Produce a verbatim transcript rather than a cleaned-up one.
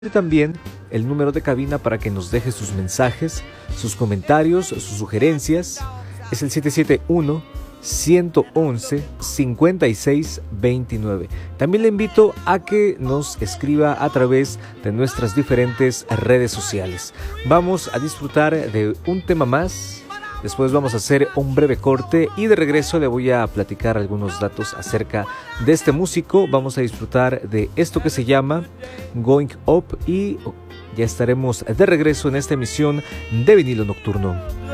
También el número de cabina para que nos deje sus mensajes, sus comentarios, sus sugerencias. Es el siete siete uno, uno uno uno, cinco seis dos nueve. También le invito a que nos escriba a través de nuestras diferentes redes sociales. Vamos a disfrutar de un tema más. Después vamos a hacer un breve corte y de regreso le voy a platicar algunos datos acerca de este músico. Vamos a disfrutar de esto que se llama Going Up y ya estaremos de regreso en esta emisión de Vinilo Nocturno.